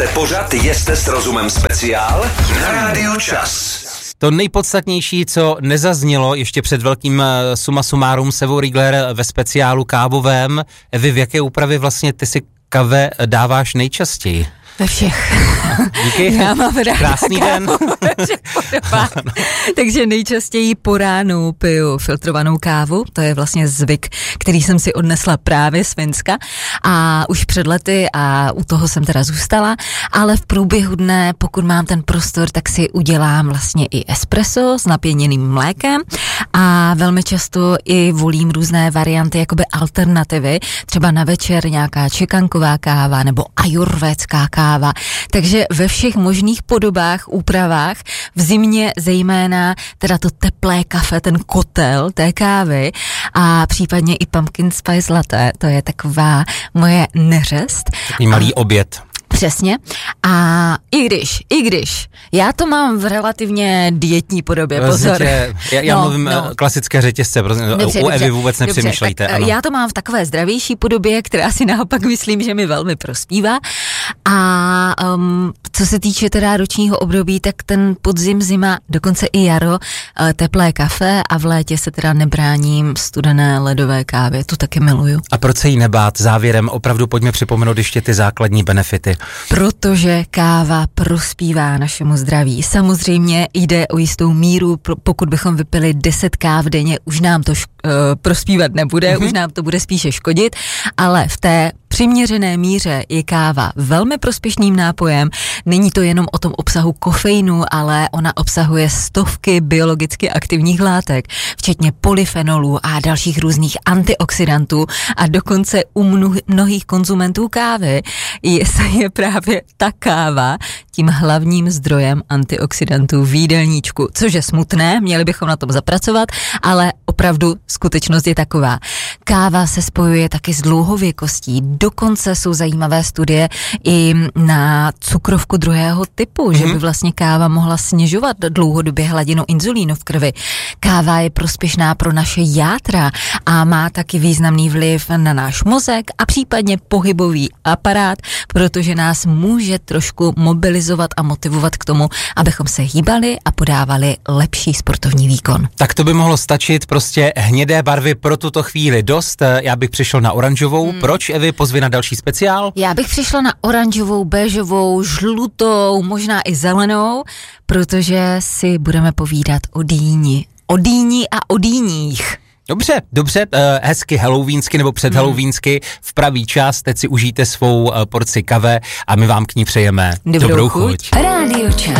Pořad Jeste s rozumem speciál na Rádiu Čas. To nejpodstatnější, co nezaznělo ještě před velkým suma sumárum Sevou Riegler ve speciálu kávovém. Vy v jaké úpravě vlastně ty si kave dáváš nejčastěji? Ve všech. Díky. Já mám ráda Krásný den. Takže nejčastěji po ránu piju filtrovanou kávu, to je vlastně zvyk, který jsem si odnesla právě z Finska a už před lety a u toho jsem teda zůstala, ale v průběhu dne, pokud mám ten prostor, tak si udělám vlastně i espresso s napěněným mlékem a velmi často i volím různé varianty, jakoby alternativy, třeba na večer nějaká čekanková káva nebo ajurvédská káva, takže ve všech možných podobách, úpravách, v zimě zejména teda to teplé kafe, ten kotel té kávy a případně i pumpkin spice latte, to je taková moje neřest. Takový malý oběd. Přesně. A i když, já to mám v relativně dietní podobě, pozor. Já mluvím klasické řetězce, u Evy vůbec nepřemýšlejte. Dobře, já to mám v takové zdravější podobě, která si naopak myslím, že mi velmi prospívá. A co se týče teda ročního období, tak ten podzim, zima, dokonce i jaro, teplé kafe a v létě se teda nebráním studené ledové kávě, tu taky miluju. A proč se jí nebát? Závěrem opravdu pojďme připomenout ještě ty základní benefity. Protože káva prospívá našemu zdraví. Samozřejmě jde o jistou míru, pokud bychom vypili 10 káv denně, už nám to prospívat nebude, už nám to bude spíše škodit, ale v té přiměřené míře je káva velmi prospěšným nápojem. Není to jenom o tom obsahu kofeinu, ale ona obsahuje stovky biologicky aktivních látek, včetně polyfenolů a dalších různých antioxidantů a dokonce u mnohých konzumentů kávy je právě ta káva tím hlavním zdrojem antioxidantů v jídelníčku, což je smutné, měli bychom na tom zapracovat, ale opravdu skutečnost je taková. Káva se spojuje taky s dlouhověkostí, dokonce jsou zajímavé studie i na cukrovku druhého typu, že by vlastně káva mohla snižovat dlouhodobě hladinu inzulínu v krvi. Káva je prospěšná pro naše játra a má taky významný vliv na náš mozek a případně pohybový aparát, protože nás může trošku mobilizovat a motivovat k tomu, abychom se hýbali a podávali lepší sportovní výkon. Tak to by mohlo stačit, prostě hnědé barvy pro tuto chvíli dost. Já bych přišel na oranžovou. Proč, Evi, pozvi na další speciál? Já bych přišla na oranžovou, béžovou, žlutou, možná i zelenou, protože si budeme povídat o dýni. O dýni a o dýních. Dobře, hezky halloweensky nebo předhalloweensky v pravý čas, teď si užijte svou porci kave a my vám k ní přejeme dobrou chuť. Rádio Čas.